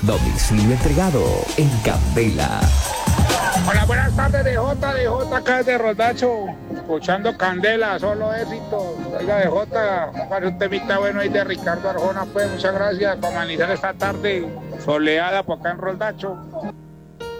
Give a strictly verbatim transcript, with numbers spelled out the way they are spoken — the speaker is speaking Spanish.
Domicilio entregado en Candela. Hola, buenas tardes, D J, D J acá de Roldacho, escuchando Candela, solo éxitos. Oiga, D J, para un temita bueno ahí de Ricardo Arjona, pues muchas gracias por amenizar esta tarde soleada por acá en Roldacho.